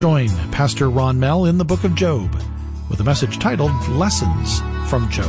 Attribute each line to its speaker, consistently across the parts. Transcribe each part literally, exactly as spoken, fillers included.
Speaker 1: Join Pastor Ron Mell in the book of Job with a message titled Lessons from Job.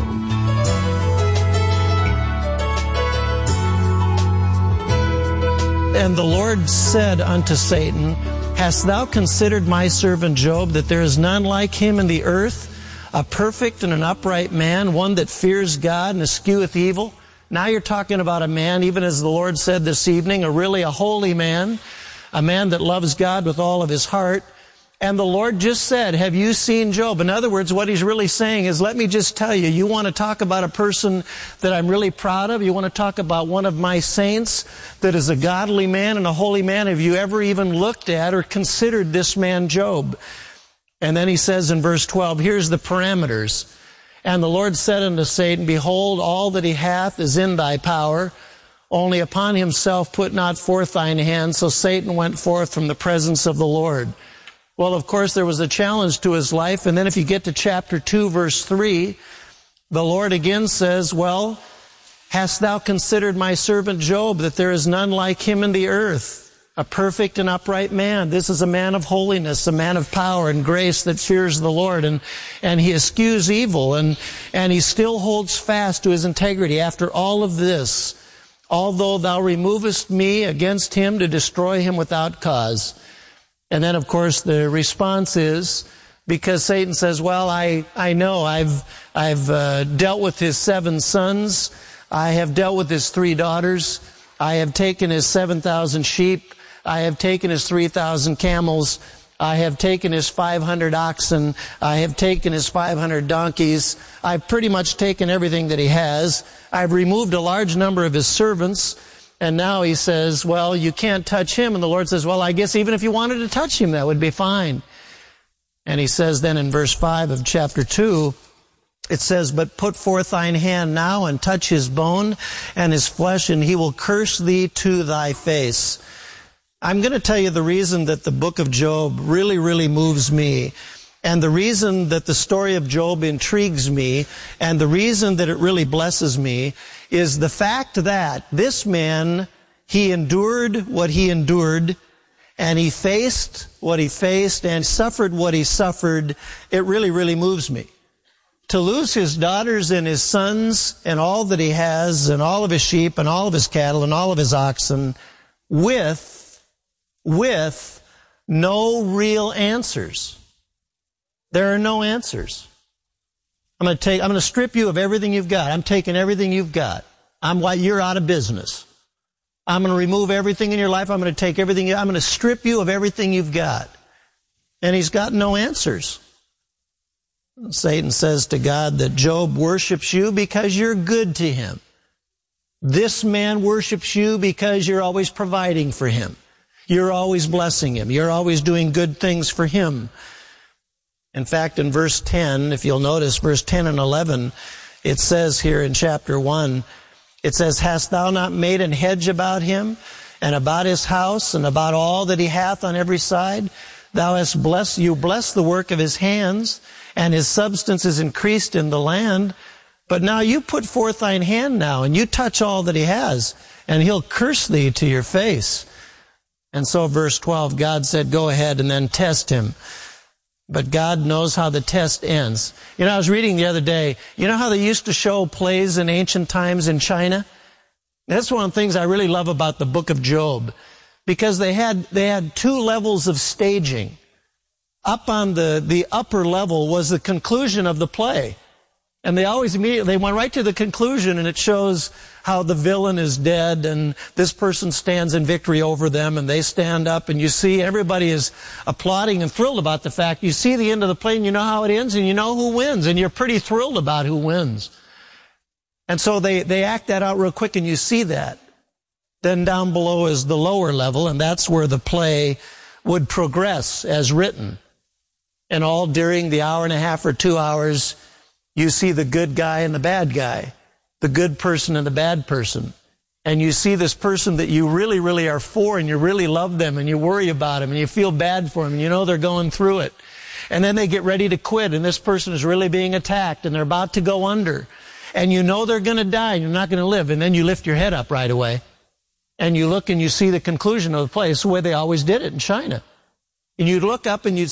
Speaker 2: And the Lord said unto Satan, Hast thou considered my servant Job, that there is none like him in the earth, a perfect and an upright man, one that fears God and escheweth evil? Now you're talking about a man, even as the Lord said this evening, a really a holy man, a man that loves God with all of his heart. And the Lord just said, have you seen Job? In other words, what he's really saying is, let me just tell you, you want to talk about a person that I'm really proud of? You want to talk about one of my saints that is a godly man and a holy man? Have you ever even looked at or considered this man Job? And then he says in verse twelve, here's the parameters. And the Lord said unto Satan, Behold, all that he hath is in thy power. Only upon himself put not forth thine hand. So Satan went forth from the presence of the Lord. Well, of course, there was a challenge to his life. And then if you get to chapter two, verse three, the Lord again says, Well, hast thou considered my servant Job, that there is none like him in the earth, a perfect and upright man? This is a man of holiness, a man of power and grace that fears the Lord. And, and he eschews evil, and, and he still holds fast to his integrity after all of this. Although thou removest me against him to destroy him without cause. And then, of course, the response is, because Satan says, well, I, I know, I've, I've uh, dealt with his seven sons, I have dealt with his three daughters, I have taken his seven thousand sheep, I have taken his three thousand camels, I have taken his five hundred oxen, I have taken his five hundred donkeys, I've pretty much taken everything that he has, I've removed a large number of his servants. And now he says, well, you can't touch him. And the Lord says, well, I guess even if you wanted to touch him, that would be fine. And he says then in verse five of chapter two, it says, But put forth thine hand now and touch his bone and his flesh, and he will curse thee to thy face. I'm going to tell you the reason that the book of Job really, really moves me. And the reason that the story of Job intrigues me, and the reason that it really blesses me, is the fact that this man, he endured what he endured, and he faced what he faced, and suffered what he suffered. It really, really moves me. To lose his daughters and his sons, and all that he has, and all of his sheep, and all of his cattle, and all of his oxen, with, with no real answers. There are no answers. I'm going to take, I'm going to strip you of everything you've got. I'm taking everything you've got. I'm why you're out of business. I'm going to remove everything in your life. I'm going to take everything. I'm going to strip you of everything you've got. And he's got no answers. Satan says to God that Job worships you because you're good to him. This man worships you because you're always providing for him. You're always blessing him. You're always doing good things for him. In fact, in verse ten, if you'll notice, verse ten and eleven, it says here in chapter one, it says, Hast thou not made an hedge about him, and about his house, and about all that he hath on every side? Thou hast blessed, you bless the work of his hands, and his substance is increased in the land. But now you put forth thine hand now, and you touch all that he has, and he'll curse thee to your face. And so verse twelve, God said, Go ahead and then test him. But God knows how the test ends. You know, I was reading the other day, you know how they used to show plays in ancient times in China? That's one of the things I really love about the book of Job. Because they had, they had two levels of staging. Up on the, the upper level was the conclusion of the play. And they always immediately, they went right to the conclusion, and it shows how the villain is dead and this person stands in victory over them, and they stand up, and you see everybody is applauding and thrilled about the fact. You see the end of the play and you know how it ends, and you know who wins, and you're pretty thrilled about who wins. And so they, they act that out real quick, and you see that. Then down below is the lower level, and that's where the play would progress as written. And all during the hour and a half or two hours, you see the good guy and the bad guy, the good person and the bad person. And you see this person that you really, really are for, and you really love them, and you worry about them, and you feel bad for them, and you know they're going through it. And then they get ready to quit, and this person is really being attacked, and they're about to go under. And you know they're going to die, and you're not going to live. And then you lift your head up right away, and you look and you see the conclusion of the play. It's the way they always did it in China. And you'd look up and you'd